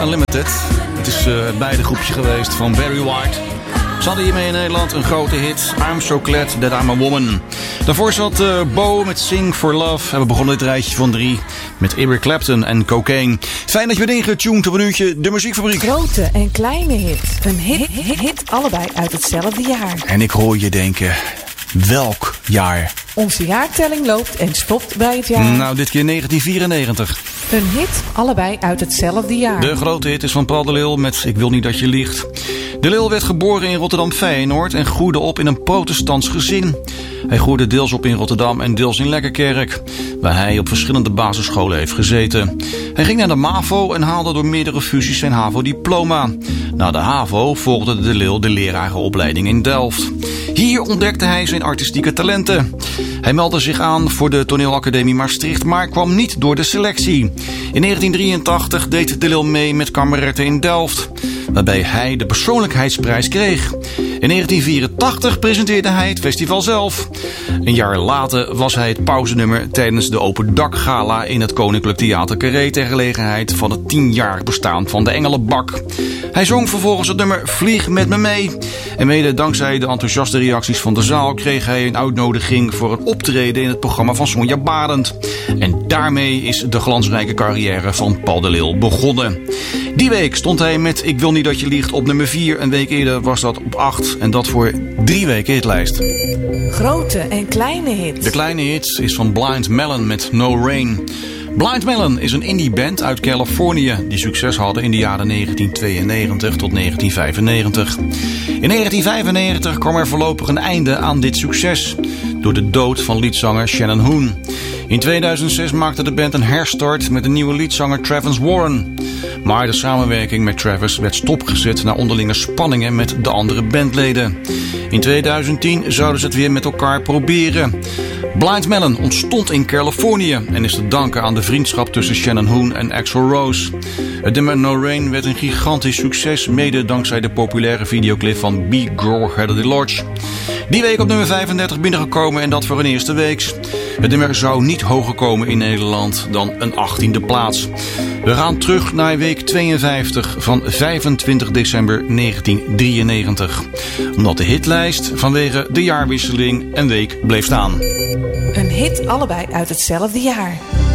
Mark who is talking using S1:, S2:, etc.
S1: Unlimited. Het is het beide groepje geweest van Barry White. Ze hadden hiermee in Nederland een grote hit. I'm So Glad That I'm a Woman. Daarvoor zat Bo met Sing for Love. En we begonnen dit rijtje van 3 met Eric Clapton en Cocaine. Fijn dat je bent ingetuned op een uurtje de muziekfabriek.
S2: Grote en kleine hit. Een hit allebei uit hetzelfde jaar.
S1: En ik hoor je denken, welk jaar?
S2: Onze jaartelling loopt en stopt bij het jaar.
S1: Nou, dit keer 1994.
S2: Een hit allebei uit hetzelfde jaar.
S1: De grote hit is van Paul de Leeuw met Ik wil niet dat je liegt. De Leeuw werd geboren in Rotterdam-Feyenoord en groeide op in een protestants gezin. Hij groeide deels op in Rotterdam en deels in Lekkerkerk, waar hij op verschillende basisscholen heeft gezeten. Hij ging naar de MAVO en haalde door meerdere fusies zijn HAVO-diploma. Na de HAVO volgde de Leeuw de lerarenopleiding in Delft. Hier ontdekte hij zijn artistieke talenten. Hij meldde zich aan voor de Toneelacademie Maastricht, maar kwam niet door de selectie. In 1983 deed de Leeuw mee met Kameretten in Delft, waarbij hij de persoonlijkheidsprijs kreeg. In 1984 presenteerde hij het festival zelf. Een jaar later was hij het pauzenummer tijdens de Open Dak Gala in het Koninklijk Theater Carré ter gelegenheid van het 10-jarig bestaan van de Engelenbak. Hij zong vervolgens het nummer Vlieg met me mee. En mede dankzij de enthousiaste reacties van de zaal kreeg hij een uitnodiging voor een optreden in het programma van Sonja Barend. En daarmee is de glansrijke carrière van Paul de Leeuw begonnen. Die week stond hij met Ik wil niet dat je liegt op nummer 4. Een week eerder was dat op 8. En dat voor 3 weken hitlijst.
S2: Grote en kleine hit.
S1: De kleine hit is van Blind Melon met No Rain. Blind Melon is een indie band uit Californië die succes hadden in de jaren 1992 tot 1995. In 1995 kwam er voorlopig een einde aan dit succes door de dood van liedzanger Shannon Hoon. In 2006 maakte de band een herstart met een nieuwe liedzanger Travis Warren. Maar de samenwerking met Travis werd stopgezet na onderlinge spanningen met de andere bandleden. In 2010 zouden ze het weer met elkaar proberen. Blind Melon ontstond in Californië en is te danken aan de vriendschap tussen Shannon Hoon en Axl Rose. Het nummer No Rain werd een gigantisch succes, mede dankzij de populaire videoclip van B. Grohl Headley Lodge. Die week op nummer 35 binnengekomen en dat voor een eerste week. Het nummer zou niet hoger komen in Nederland dan een 18e plaats. We gaan terug naar week 52 van 25 december 1993. Omdat de hitlijst vanwege de jaarwisseling een week bleef staan.
S2: Een hit allebei uit hetzelfde jaar.